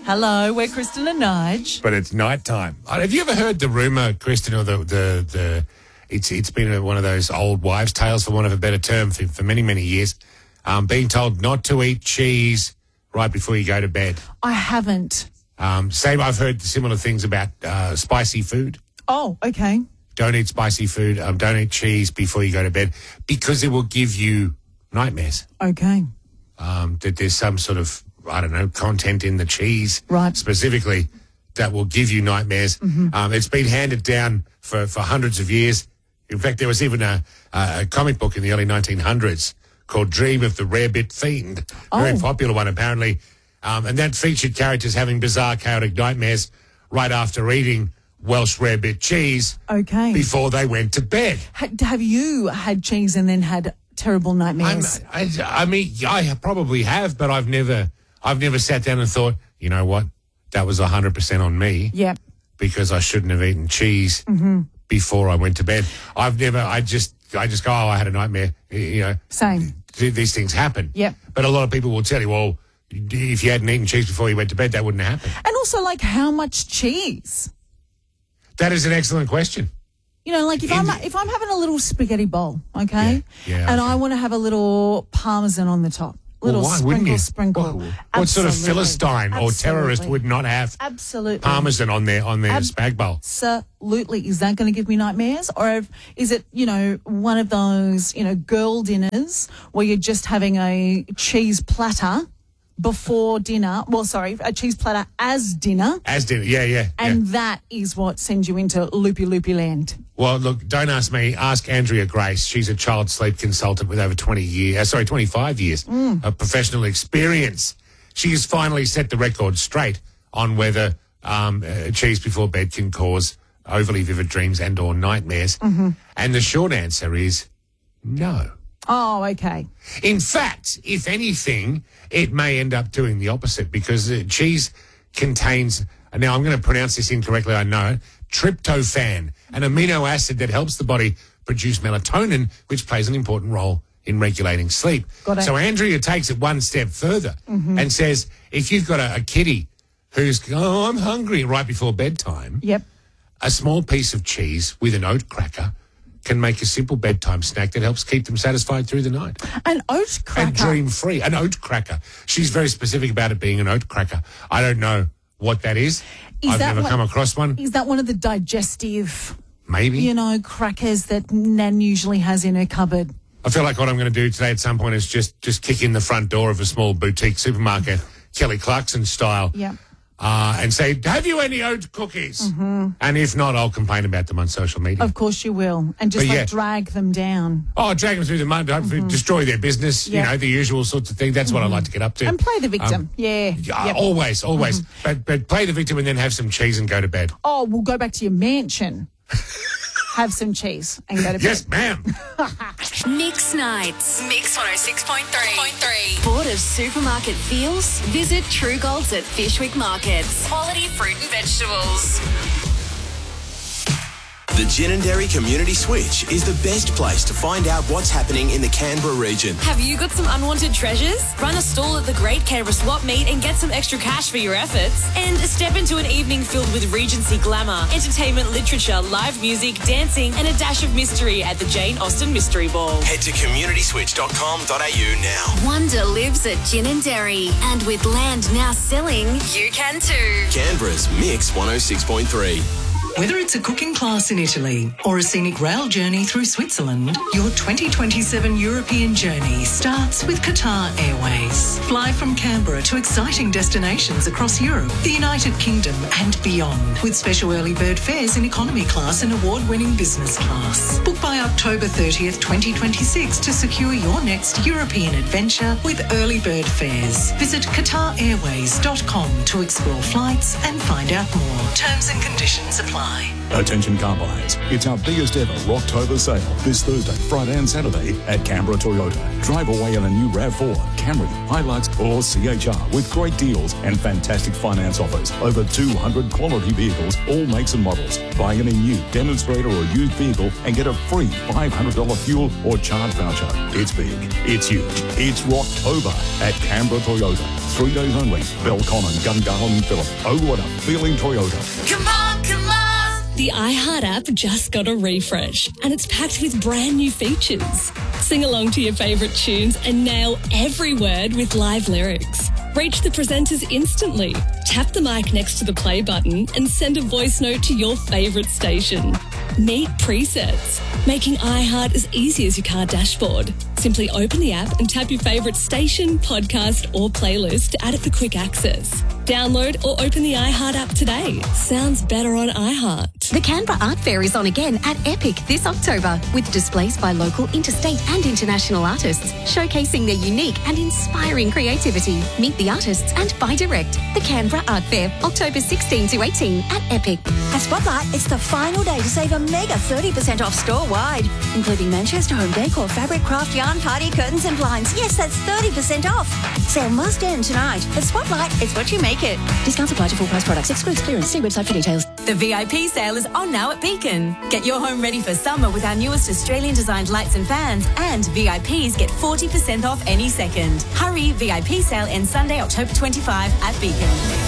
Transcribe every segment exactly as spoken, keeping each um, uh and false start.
Hello, we're Kristen and Nige. But it's nighttime. Have you ever heard the rumour, Kristen, or the the the? It's it's been a, one of those old wives' tales, for want of a better term, for, for many many years. Um, being told not to eat cheese right before you go to bed. I haven't. Um, same. I've heard similar things about uh, spicy food. Oh, okay. Don't eat spicy food. Um, don't eat cheese before you go to bed because it will give you nightmares. Okay. Um, that there's some sort of, I don't know, content in the cheese right. specifically that will give you nightmares. Mm-hmm. Um, it's been handed down for, for hundreds of years. In fact, there was even a, a comic book in the early nineteen hundreds called Dream of the Rarebit Fiend. Very oh. popular one, apparently. Um, and that featured characters having bizarre, chaotic nightmares right after eating Welsh rarebit cheese okay. before they went to bed. Ha- have you had cheese and then had terrible nightmares? I, I mean, I probably have, but I've never, I've never sat down and thought, you know what, that was one hundred percent on me. Yep. Because I shouldn't have eaten cheese mm-hmm. before I went to bed. I've never, I just, I just go, oh, I had a nightmare. You know. Same. Th- these things happen. Yep. But a lot of people will tell you, well, if you hadn't eaten cheese before you went to bed, that wouldn't happen. And also, like, how much cheese? That is an excellent question. You know, like if I'm if I'm having a little spaghetti bowl, okay, yeah, yeah, and okay. I want to have a little parmesan on the top, little well, why sprinkle, wouldn't you? sprinkle. What, what sort of Philistine Absolutely. or terrorist would not have Absolutely. parmesan on their on their Ab- spag bowl? Absolutely. Is that going to give me nightmares, or if, is it, you know, one of those, you know, girl dinners where you're just having a cheese platter before dinner? Well, sorry, a cheese platter as dinner. As dinner, yeah, yeah. And yeah. that is what sends you into loopy loopy land. Well, look, don't ask me. Ask Andrea Grace. She's a child sleep consultant with over twenty years, uh, sorry, twenty-five years mm. of professional experience. She has finally set the record straight on whether um, uh, cheese before bed can cause overly vivid dreams and or nightmares. Mm-hmm. And the short answer is no. Oh, okay. In fact, if anything, it may end up doing the opposite because uh, cheese contains, now I'm going to pronounce this incorrectly, I know, tryptophan, an amino acid that helps the body produce melatonin, which plays an important role in regulating sleep. Got it. So Andrea takes it one step further mm-hmm. and says, if you've got a, a kitty who's, oh, I'm hungry right before bedtime, yep, a small piece of cheese with an oat cracker can make a simple bedtime snack that helps keep them satisfied through the night. An oat cracker? And dream-free. An oat cracker. She's very specific about it being an oat cracker. I don't know what that is. is I've that never one, come across one. Is that one of the digestive, maybe, you know, crackers that Nan usually has in her cupboard? I feel like what I'm going to do today at some point is just, just kick in the front door of a small boutique supermarket, Kelly Clarkson style. Yeah. Uh, and say, have you any oat cookies? Mm-hmm. And if not, I'll complain about them on social media. Of course you will. And just But like yeah. drag them down. Oh, drag them through the mud, mm-hmm. destroy their business, yeah. you know, the usual sorts of things. That's mm-hmm. what I like to get up to. And play the victim. Um, yeah. yeah yep. Always, always. Mm-hmm. But but play the victim and then have some cheese and go to bed. Oh, we'll go back to your mansion. Have some cheese and go to bed. Yes, ma'am. Mix Nights. Mix one oh six point three. Bored of supermarket feels? Visit True Golds at Fishwick Markets. Quality fruit and vegetables. The Ginninderry Community Switch is the best place to find out what's happening in the Canberra region. Have you got some unwanted treasures? Run a stall at the Great Canberra Swap Meet and get some extra cash for your efforts. And step into an evening filled with Regency glamour, entertainment, literature, live music, dancing, and a dash of mystery at the Jane Austen Mystery Ball. Head to community switch dot com dot a u now. Wonder lives at Ginninderry, and with land now selling, you can too. Canberra's Mix one oh six point three. Whether it's a cooking class in Italy or a scenic rail journey through Switzerland, your twenty twenty-seven European journey starts with Qatar Airways. Fly from Canberra to exciting destinations across Europe, the United Kingdom and beyond, with special early bird fares in economy class and award-winning business class. Book by October thirtieth, twenty twenty-six to secure your next European adventure with early bird fares. Visit qatar airways dot com to explore flights and find out more. Terms and conditions apply. Attention car buyers, it's our biggest ever Rocktober sale this Thursday, Friday and Saturday at Canberra Toyota. Drive away in a new RAV four, Camry, Hilux or C H R with great deals and fantastic finance offers. Over two hundred quality vehicles, all makes and models. Buy any new demonstrator or used vehicle and get a free five hundred dollars fuel or charge voucher. It's big, it's huge, it's Rocktober at Canberra Toyota. Three days only. Belconnen, Gungahlin and Phillip. Oh, what a feeling Toyota. Come on, come on. The iHeart app just got a refresh and it's packed with brand new features. Sing along to your favourite tunes and nail every word with live lyrics. Reach the presenters instantly. Tap the mic next to the play button and send a voice note to your favourite station. Meet presets, making iHeart as easy as your car dashboard. Simply open the app and tap your favourite station, podcast or playlist to add it for quick access. Download or open the iHeart app today. Sounds better on iHeart. The Canberra Art Fair is on again at Epic this October with displays by local, interstate and international artists showcasing their unique and inspiring creativity. Meet the artists and buy direct. The Canberra Art Fair, October sixteenth to eighteenth at Epic. At Spotlight, it's the final day to save a mega thirty percent off store-wide, including Manchester home decor, fabric, craft, yarn, party, curtains and blinds. Yes, that's thirty percent off. Sale must end tonight. At Spotlight, it's what you make it. Discounts apply to full price products. Excludes clearance. See website for details. The V I P sale is on now at Beacon. Get your home ready for summer with our newest Australian designed lights and fans, and V I Ps get forty percent off any second. Hurry, V I P sale ends Sunday, October twenty-fifth at Beacon.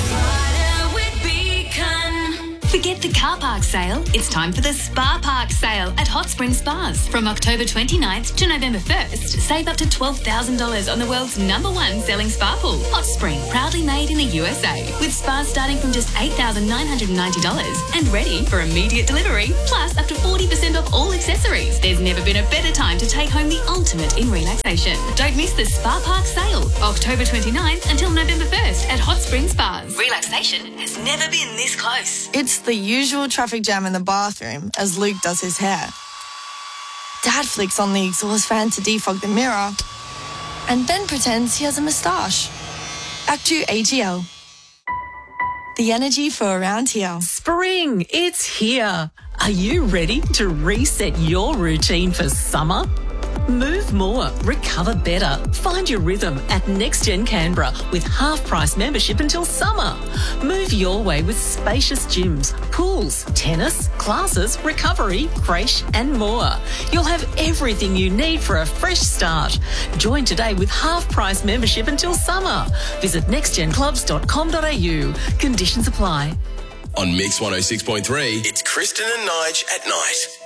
Forget the car park sale. It's time for the Spa Park sale at Hot Spring Spas. From October twenty-ninth to November first, save up to twelve thousand dollars on the world's number one selling spa pool, Hot Spring, proudly made in the U S A. With spas starting from just eight thousand nine hundred ninety dollars and ready for immediate delivery, plus up to forty percent off all accessories. There's never been a better time to take home the ultimate in relaxation. Don't miss the Spa Park sale, October twenty-ninth until November first at Hot Spring Spas. Relaxation has never been this close. It's the usual traffic jam in the bathroom as Luke does his hair. Dad flicks on the exhaust fan to defog the mirror and then pretends he has a moustache. Act two A G L. The energy for around here. Spring, it's here. Are you ready to reset your routine for summer? Move more, recover better. Find your rhythm at NextGen Canberra with half-price membership until summer. Move your way with spacious gyms, pools, tennis, classes, recovery, creche and more. You'll have everything you need for a fresh start. Join today with half-price membership until summer. Visit next gen clubs dot com dot a u. Conditions apply. On Mix one oh six point three, it's Kristen and Nige at night.